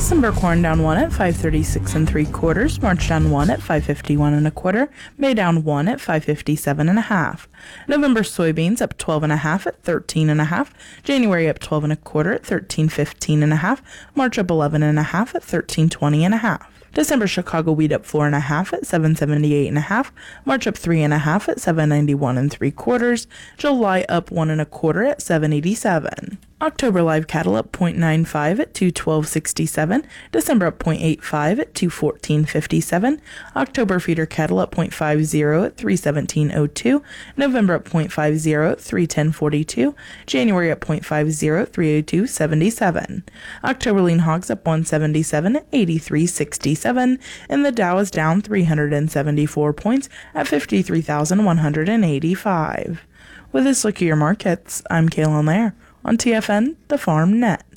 December corn down 1 at 536 3/4. March down 1 at 551 1/4. May down 1 at 557 1/2. November soybeans up 12 1/2 at 13 1/2. January up 12 1/4 at 13.15 1/2. March up 11 1/2 at 13.20 1/2. December Chicago wheat up 4 1/2 at 778 1/2. March up 3 1/2 at 791 3/4. July up 1 1/4 at 787. October live cattle up 0.95 at 212.67. December up 0.85 at 214.57. October feeder cattle up 0.50 at 317.02. November up 0.50 at 310.42. January up 0.50 at 302.77. October lean hogs up 177 at 83.67. And the Dow is down 374 points at 53,185. With this look at your markets, I'm Kaylin Lair on TFN, the Farm Net.